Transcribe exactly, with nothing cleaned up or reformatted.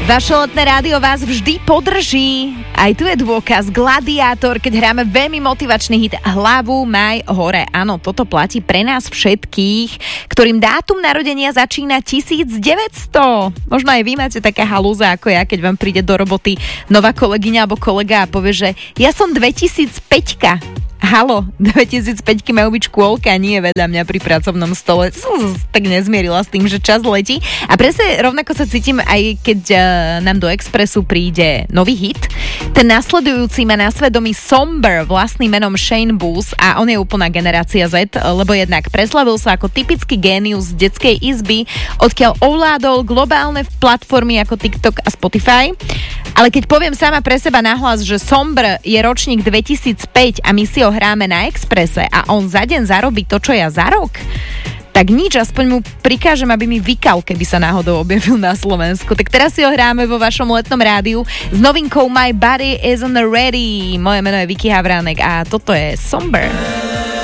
Vaše letné rádio vás vždy podrží. Aj tu je dôkaz Gladiátor, keď hráme veľmi motivačný hit Hlavu maj hore. Áno, toto platí pre nás všetkých, ktorým dátum narodenia začína tisícdeväťsto. Možno aj vy máte taká halúza ako ja, keď vám príde do roboty nová kolegyňa alebo kolega a povie, že ja som dvetisícpäť. Halo, dvetisícpäť majú byť škôlka, nie vedľa mňa pri pracovnom stole. Som tak nezmierila s tým, že čas letí. A presne rovnako sa cítim aj keď uh, nám do Expressu príde nový hit. Ten nasledujúci má na svedomí Somber vlastným menom Shane Booth a on je úplná generácia Z, lebo jednak preslavil sa ako typický génius z detskej izby, odkiaľ ovládol globálne platformy ako TikTok a Spotify. Ale keď poviem sama pre seba nahlas, že Somber je ročník dvetisícpäť a my si ho hráme na Expresse a on za deň zarobí to, čo ja za rok, tak nič, aspoň mu prikážem, aby mi vykal, keby sa náhodou objavil na Slovensku. Tak teraz si ho hráme vo vašom letnom rádiu s novinkou My Body Isn't Ready. Moje meno je Vicky Havránek a toto je Somber.